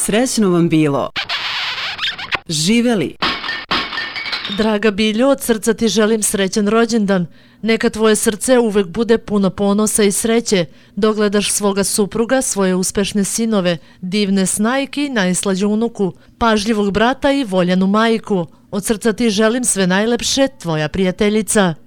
Srećno vam bilo. Živeli. Draga Biljo, od srca ti želim srećan rođendan. Neka tvoje srce uvek bude puno ponosa i sreće. Dogledaš svoga supruga, svoje uspešne sinove, divne snajki, najslađu unuku, pažljivog brata i voljenu majku. Od srca ti želim sve najlepše, tvoja prijateljica.